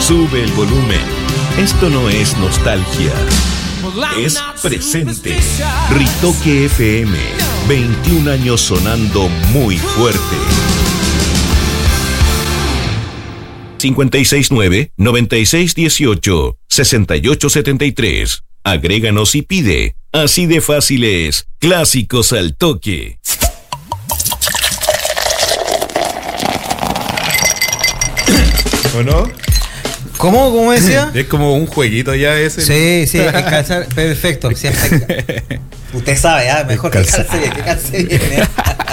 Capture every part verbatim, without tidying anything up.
Sube el volumen. Esto no es nostalgia. Es presente. Ritoque F M. veintiún años sonando muy fuerte. cincuenta y seis nueve, noventa y seis dieciocho, sesenta y ocho setenta y tres. Agréganos y pide. Así de fácil es. Clásicos al toque. ¿O no? ¿Cómo? ¿Cómo decía? Es como un jueguito ya ese. Sí, sí, hay que calzar. Perfecto. Sí, hay... Usted sabe, ¿eh? Mejor que calce bien, que calce bien. ¿eh?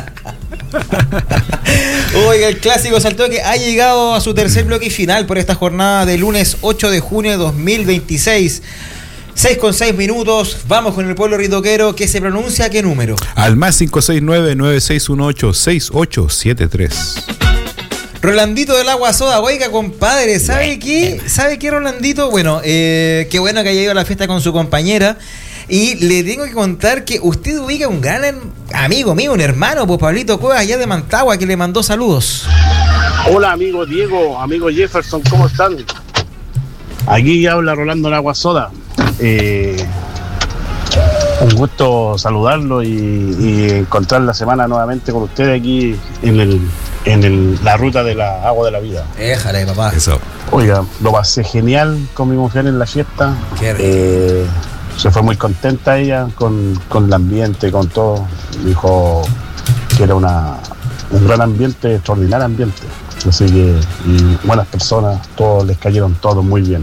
Oiga, el clásico saltó que ha llegado a su tercer bloque y final por esta jornada de lunes ocho de junio de dos mil veintiséis. seis con seis minutos, vamos con el pueblo ritoquero que se pronuncia ¿qué número? Al más cinco seis nueve, nueve seis uno ocho, seis ocho siete tres. Rolandito del Agua Soda, oiga compadre, ¿sabe qué? ¿Sabe qué, Rolandito? Bueno, eh, qué bueno que haya ido a la fiesta con su compañera. Y le tengo que contar que usted ubica un gran amigo mío, un hermano, pues Pablito Cuevas, allá de Mantagua, que le mandó saludos. Hola amigo Diego, amigo Jefferson, ¿cómo están? Aquí habla Rolando del Agua Soda. Eh, un gusto saludarlo y, y encontrar la semana nuevamente con ustedes aquí en el en el, la ruta de la agua de la vida. Déjale, papá. Eso. Oiga, lo pasé genial con mi mujer en la fiesta. Qué rico. Eh, se fue muy contenta ella con, con el ambiente, con todo. Dijo que era una un gran ambiente, extraordinario ambiente. Así que, y buenas personas, todos les cayeron todos muy bien.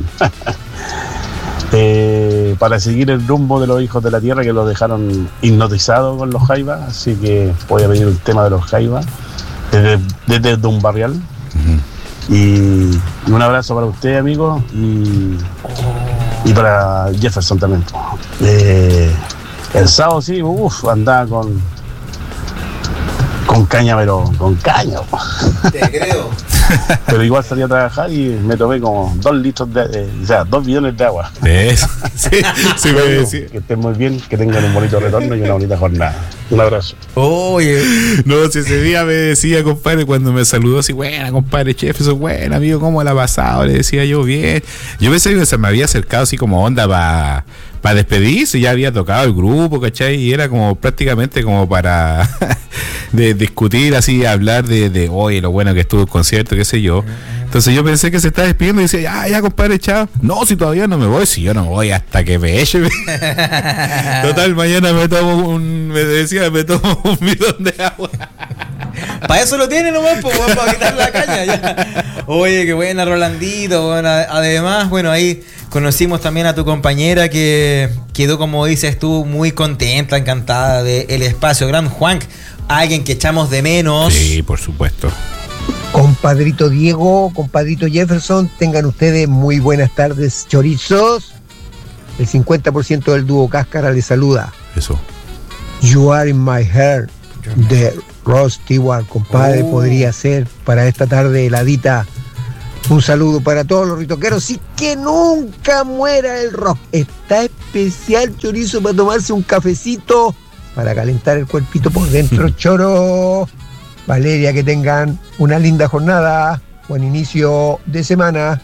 Eh, para seguir el rumbo de los hijos de la tierra que los dejaron hipnotizados con los jaivas, así que voy a venir el tema de los jaivas desde, desde un barrial. Uh-huh. y, y un abrazo para usted, amigo, y, y para Jefferson también. Eh, el sábado sí, uff, andaba con con caña, pero con caña. Te creo. Pero igual salí a trabajar y me tomé como dos litros de, eh, o sea, dos bidones de agua. Eso. Sí, sí, me decía. Que estén muy bien, que tengan un bonito retorno y una bonita jornada. Un abrazo. Oye. No, si ese día me decía, compadre, cuando me saludó así, buena, compadre Jefferson, buena, amigo, ¿cómo la ha pasado? Le decía yo, bien. Yo pensé que se me había acercado así como onda para para despedirse, ya había tocado el grupo, ¿cachai? Y era como prácticamente como para de, discutir así, hablar de, de oye, lo bueno que estuvo el concierto, qué sé yo. Entonces yo pensé que se estaba despidiendo y decía, ya, ya, compadre, chao. No, si todavía no me voy, si yo no voy hasta que me eche. Total, mañana me tomo un, me decía, me tomo un bidón de agua. Para eso lo tiene nomás, pues, para quitar la caña ya. Oye, qué buena, Rolandito. Bueno, además, bueno, ahí conocimos también a tu compañera que quedó, como dices tú, muy contenta, encantada del espacio. Gran Juan, alguien que echamos de menos. Sí, por supuesto. Compadrito Diego, compadrito Jefferson, tengan ustedes muy buenas tardes, chorizos. El cincuenta por ciento del dúo Cáscara les saluda. Eso. You Are in My Heart de Rod Stewart, compadre, oh. Podría ser para esta tarde heladita. Un saludo para todos los ritoqueros y que nunca muera el rock. Está especial, chorizo, para tomarse un cafecito, para calentar el cuerpito por dentro, choro. Valeria, que tengan una linda jornada, buen inicio de semana.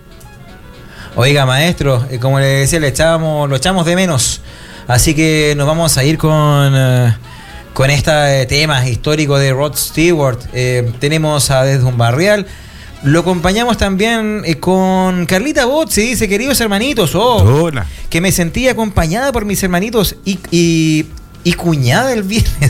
Oiga, maestro, eh, como le decía, le echábamos, lo echamos de menos. Así que nos vamos a ir con, uh, con este eh, tema histórico de Rod Stewart. Eh, tenemos a Desde un Barrial. Lo acompañamos también eh, con Carlita Botzi, dice, queridos hermanitos, oh, hola, que me sentí acompañada por mis hermanitos y, y, y cuñada el viernes.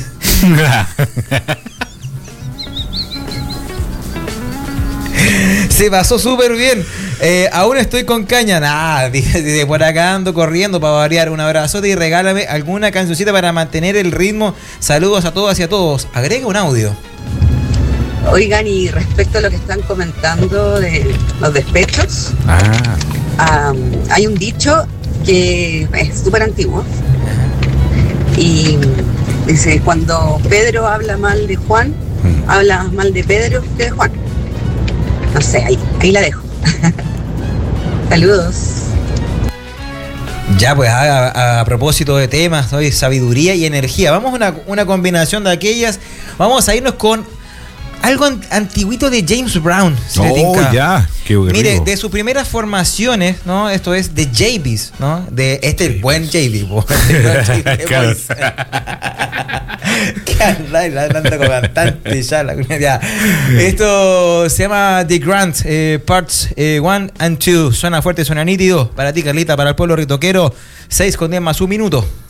Se pasó súper bien. Eh, aún estoy con caña. Nada, de por acá ando corriendo para variar. Un abrazote y regálame alguna cancioncita para mantener el ritmo. Saludos a todas y a todos. Agrega un audio. Oigan, y respecto a lo que están comentando de los despechos, ah. um, hay un dicho que es súper antiguo. Y dice, cuando Pedro habla mal de Juan, mm. habla más mal de Pedro que de Juan. No sé, ahí, ahí la dejo. Saludos. Ya, pues a, a, a propósito de temas, hoy sabiduría y energía. Vamos a una, una combinación de aquellas. Vamos a irnos con Algo an- antiguito de James Brown. Si le Oh, tinca. ya. Qué Mire, rico. de sus primeras formaciones, ¿no? Esto es de J Bs, ¿no? De este buen J B. po. Claro. ¿Qué andáis hablando con cantante ya, la ya. Esto se llama The Grant, eh, Parts one and two. Suena fuerte, suena nítido. Para ti, Carlita, para el pueblo ritoquero. seis con diez más un minuto.